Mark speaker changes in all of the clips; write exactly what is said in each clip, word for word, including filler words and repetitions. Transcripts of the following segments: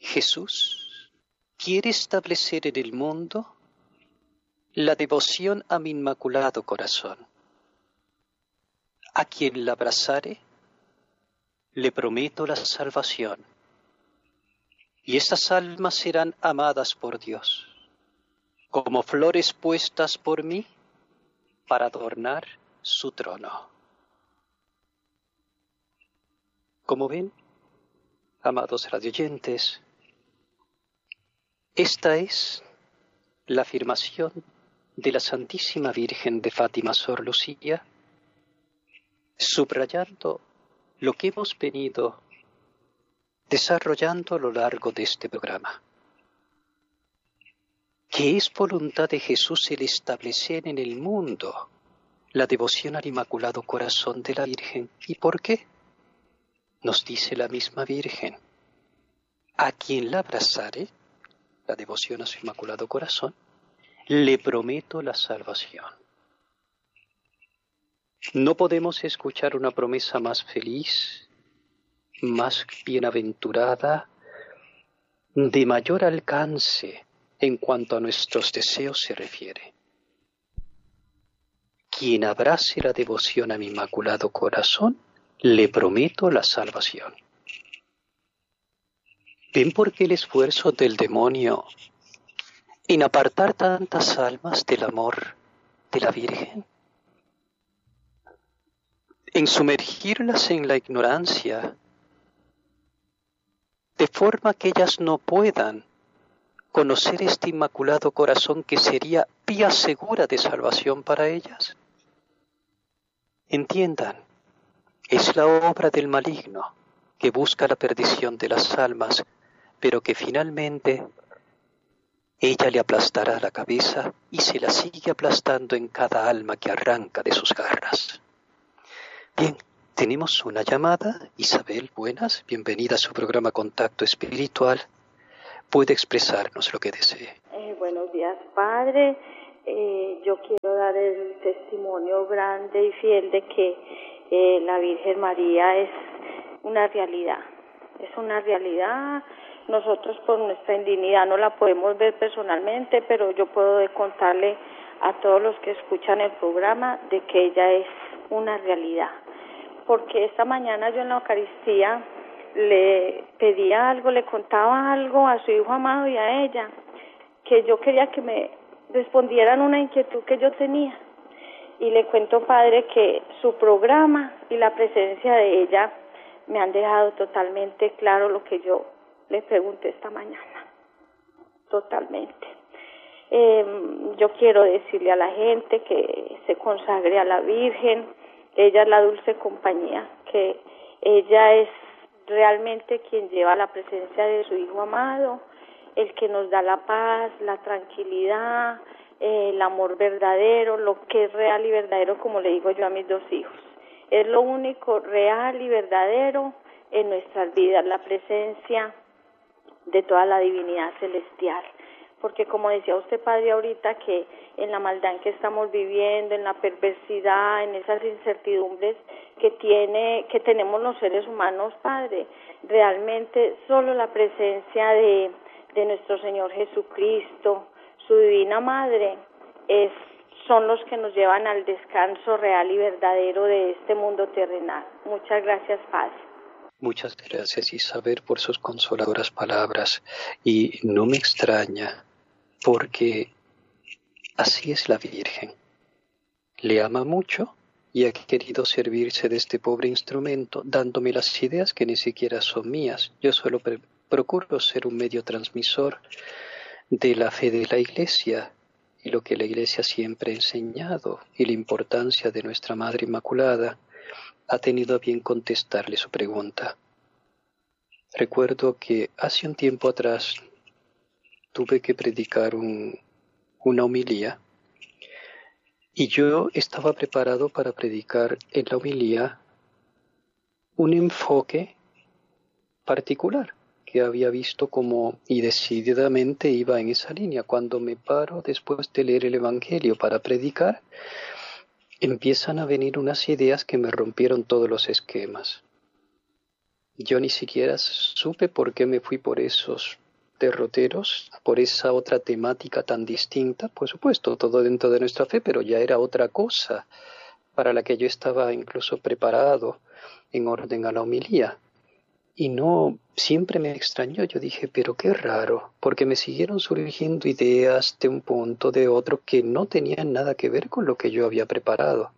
Speaker 1: Jesús quiere establecer en el mundo la devoción a mi inmaculado corazón. A quien la abrazare, le prometo la salvación, y estas almas serán amadas por Dios, como flores puestas por mí para adornar su trono. Como ven, amados radioyentes, esta es la afirmación de la Santísima Virgen de Fátima Sor Lucía, subrayando lo que hemos venido desarrollando a lo largo de este programa, que es voluntad de Jesús el establecer en el mundo la devoción al Inmaculado Corazón de la Virgen. ¿Y por qué? Nos dice la misma Virgen: a quien la abrazare, la devoción a su Inmaculado Corazón, le prometo la salvación. No podemos escuchar una promesa más feliz, más bienaventurada, de mayor alcance en cuanto a nuestros deseos se refiere. Quien abrace la devoción a mi Inmaculado Corazón, le prometo la salvación. ¿Ven por qué el esfuerzo del demonio en apartar tantas almas del amor de la Virgen? En sumergirlas en la ignorancia, de forma que ellas no puedan conocer este Inmaculado Corazón que sería vía segura de salvación para ellas. Entiendan, es la obra del maligno que busca la perdición de las almas, pero que finalmente ella le aplastará la cabeza y se la sigue aplastando en cada alma que arranca de sus garras. Bien, tenemos una llamada. Isabel, buenas, bienvenida a su programa Contacto Espiritual. Puede expresarnos lo que desee.
Speaker 2: Eh, buenos días, Padre. Eh, yo quiero dar el testimonio grande y fiel de que eh, la Virgen María es una realidad. Es una realidad. Nosotros por nuestra indignidad no la podemos ver personalmente, pero yo puedo contarle a todos los que escuchan el programa de que ella es una realidad. Porque esta mañana yo en la Eucaristía le pedía algo, le contaba algo a su hijo amado y a ella, que yo quería que me respondieran una inquietud que yo tenía. Y le cuento, Padre, que su programa y la presencia de ella me han dejado totalmente claro lo que yo le pregunté esta mañana. Totalmente. Eh, yo quiero decirle a la gente que se consagre a la Virgen. Ella es la dulce compañía, que ella es realmente quien lleva la presencia de su Hijo amado, el que nos da la paz, la tranquilidad, eh, el amor verdadero, lo que es real y verdadero, como le digo yo a mis dos hijos. Es lo único real y verdadero en nuestras vidas, la presencia de toda la divinidad celestial. Porque como decía usted, Padre, ahorita, que en la maldad en que estamos viviendo, en la perversidad, en esas incertidumbres que tiene, que tenemos los seres humanos, Padre, realmente solo la presencia de, de nuestro Señor Jesucristo, su Divina Madre, es, son los que nos llevan al descanso real y verdadero de este mundo terrenal. Muchas gracias, Padre.
Speaker 1: Muchas gracias, Isabel, por sus consoladoras palabras. Y no me extraña, porque así es la Virgen. Le ama mucho y ha querido servirse de este pobre instrumento, dándome las ideas que ni siquiera son mías. Yo solo pre- procuro ser un medio transmisor de la fe de la Iglesia y lo que la Iglesia siempre ha enseñado, y la importancia de nuestra Madre Inmaculada. Ha tenido a bien contestarle su pregunta. Recuerdo que hace un tiempo atrás tuve que predicar un, una homilía, y yo estaba preparado para predicar en la homilía un enfoque particular que había visto como, y decididamente iba en esa línea. Cuando me paro después de leer el Evangelio para predicar, empiezan a venir unas ideas que me rompieron todos los esquemas. Yo ni siquiera supe por qué me fui por esos derroteros por esa otra temática tan distinta, por supuesto, todo dentro de nuestra fe, pero ya era otra cosa para la que yo estaba incluso preparado en orden a la homilía. Y no, siempre me extrañó, yo dije, pero qué raro, porque me siguieron surgiendo ideas de un punto, de otro, que no tenían nada que ver con lo que yo había preparado.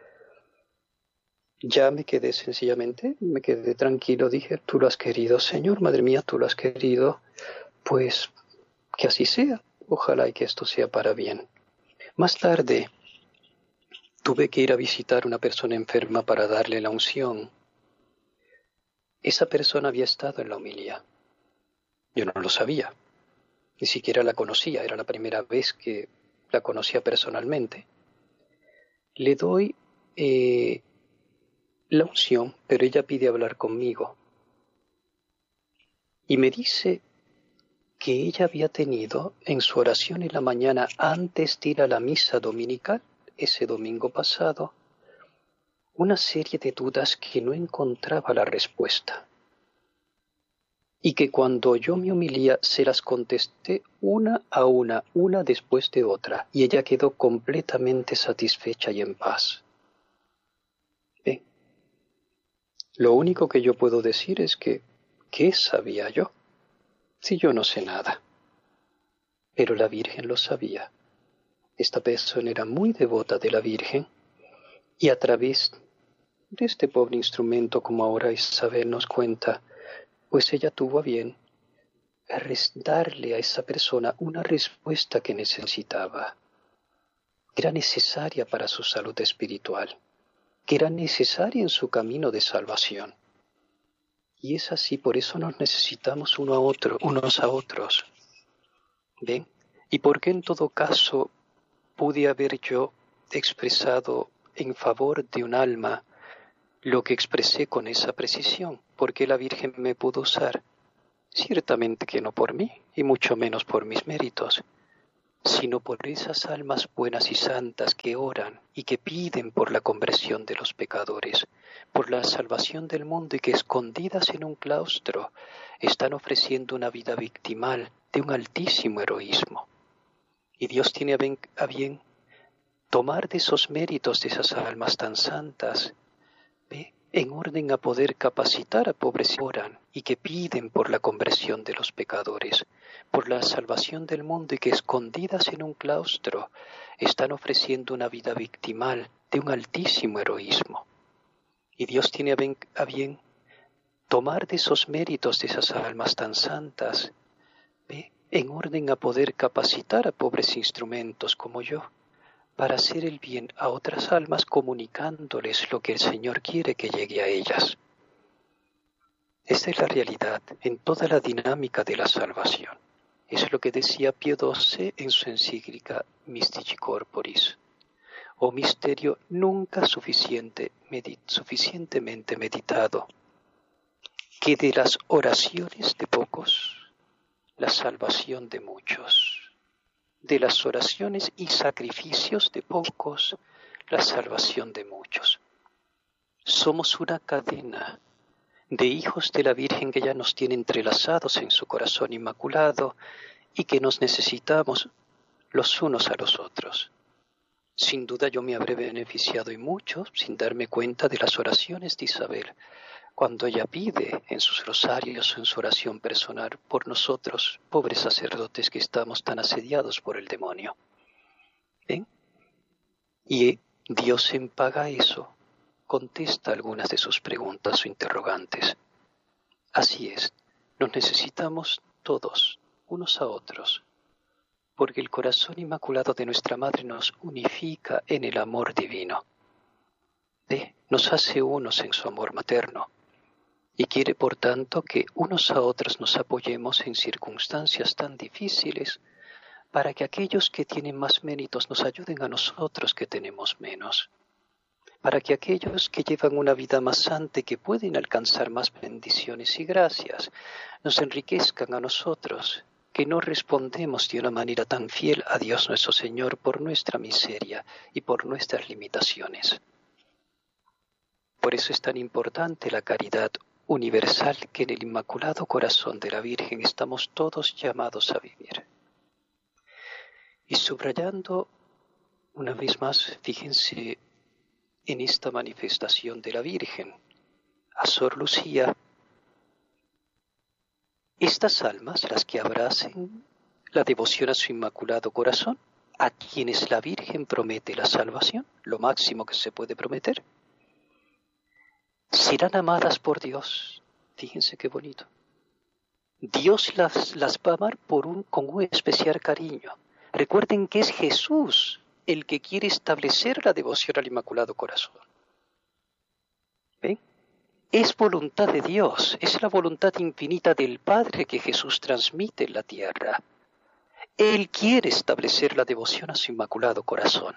Speaker 1: Ya me quedé sencillamente, me quedé tranquilo, dije, tú lo has querido, Señor, madre mía, tú lo has querido, pues que así sea, ojalá y que esto sea para bien. Más tarde, tuve que ir a visitar a una persona enferma para darle la unción. Esa persona había estado en la homilía. Yo no lo sabía, ni siquiera la conocía, era la primera vez que la conocía personalmente. Le doy eh, la unción, pero ella pide hablar conmigo. Y me dice que ella había tenido en su oración en la mañana antes de ir a la misa dominical, ese domingo pasado, una serie de dudas que no encontraba la respuesta. Y que cuando yo me homilía se las contesté una a una, una después de otra, y ella quedó completamente satisfecha y en paz. Bien, lo único que yo puedo decir es que, ¿qué sabía yo? Si yo no sé nada. Pero la Virgen lo sabía. Esta persona era muy devota de la Virgen, y a través de este pobre instrumento, como ahora Isabel nos cuenta, pues ella tuvo a bien darle a esa persona una respuesta que necesitaba, que era necesaria para su salud espiritual, que era necesaria en su camino de salvación. Y es así, por eso nos necesitamos uno a otro, unos a otros. ¿Ven? ¿Y por qué en todo caso pude haber yo expresado en favor de un alma lo que expresé con esa precisión? ¿Por qué la Virgen me pudo usar? Ciertamente que no por mí, y mucho menos por mis méritos, sino por esas almas buenas y santas que oran y que piden por la conversión de los pecadores, por la salvación del mundo y que escondidas en un claustro están ofreciendo una vida victimal de un altísimo heroísmo. Y Dios tiene a bien tomar de esos méritos de esas almas tan santas, ¿ve?, en orden a poder capacitar a pobres que oran y que piden por la conversión de los pecadores, por la salvación del mundo y que escondidas en un claustro están ofreciendo una vida victimal de un altísimo heroísmo. Y Dios tiene a bien tomar de esos méritos de esas almas tan santas, ¿ve?, en orden a poder capacitar a pobres instrumentos como yo, para hacer el bien a otras almas comunicándoles lo que el Señor quiere que llegue a ellas. Esta es la realidad en toda la dinámica de la salvación. Es lo que decía Pío doce en su encíclica Mystici Corporis, o misterio nunca suficiente, medit, suficientemente meditado, que de las oraciones de pocos, la salvación de muchos. De las oraciones y sacrificios de pocos, la salvación de muchos. Somos una cadena de hijos de la Virgen que ya nos tiene entrelazados en su corazón inmaculado y que nos necesitamos los unos a los otros. Sin duda yo me habré beneficiado y mucho sin darme cuenta de las oraciones de Isabel, cuando ella pide en sus rosarios o en su oración personal por nosotros, pobres sacerdotes que estamos tan asediados por el demonio. ¿Ven? Y Dios en paga eso contesta algunas de sus preguntas o interrogantes. Así es, nos necesitamos todos, unos a otros, porque el corazón inmaculado de nuestra Madre nos unifica en el amor divino. ¿Ve? Nos hace unos en su amor materno. Y quiere, por tanto, que unos a otros nos apoyemos en circunstancias tan difíciles para que aquellos que tienen más méritos nos ayuden a nosotros que tenemos menos, para que aquellos que llevan una vida más santa y que pueden alcanzar más bendiciones y gracias nos enriquezcan a nosotros, que no respondemos de una manera tan fiel a Dios nuestro Señor por nuestra miseria y por nuestras limitaciones. Por eso es tan importante la caridad universal que en el Inmaculado Corazón de la Virgen estamos todos llamados a vivir. Y subrayando una vez más, fíjense en esta manifestación de la Virgen, a Sor Lucía, estas almas, las que abracen la devoción a su Inmaculado Corazón, a quienes la Virgen promete la salvación, lo máximo que se puede prometer, serán amadas por Dios. Fíjense qué bonito. Dios las, las va a amar por un, con un especial cariño. Recuerden que es Jesús el que quiere establecer la devoción al Inmaculado Corazón. ¿Ven? Es voluntad de Dios, es la voluntad infinita del Padre que Jesús transmite en la tierra. Él quiere establecer la devoción a su Inmaculado Corazón,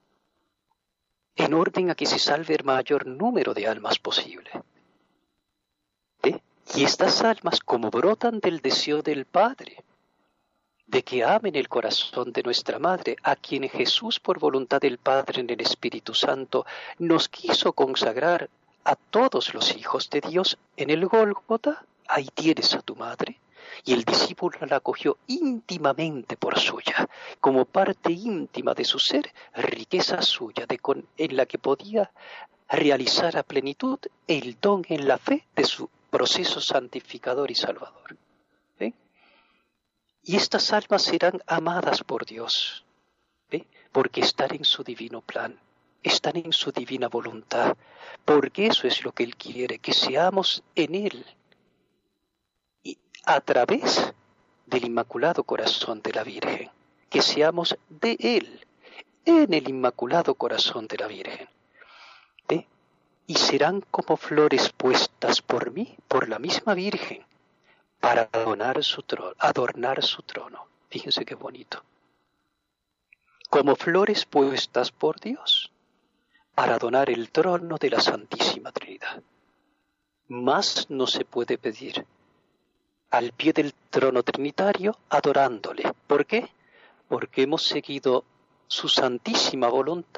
Speaker 1: en orden a que se salve el mayor número de almas posible. ¿Eh? Y estas almas, como brotan del deseo del Padre, de que amen el corazón de nuestra Madre, a quien Jesús, por voluntad del Padre en el Espíritu Santo, nos quiso consagrar a todos los hijos de Dios en el Gólgota, ahí tienes a tu Madre. Y el discípulo la acogió íntimamente por suya, como parte íntima de su ser, riqueza suya, de con, en la que podía realizar a plenitud el don en la fe de su proceso santificador y salvador. ¿Ven? Y estas almas serán amadas por Dios, ¿ven? Porque están en su divino plan, están en su divina voluntad, porque eso es lo que Él quiere, que seamos en Él, a través del Inmaculado Corazón de la Virgen, que seamos de Él, en el Inmaculado Corazón de la Virgen. ¿Eh? Y serán como flores puestas por mí, por la misma Virgen, para adornar su trono. Adornar su trono. Fíjense qué bonito. Como flores puestas por Dios, para adornar el trono de la Santísima Trinidad. Más no se puede pedir. Al pie del trono trinitario, adorándole. ¿Por qué? Porque hemos seguido su santísima voluntad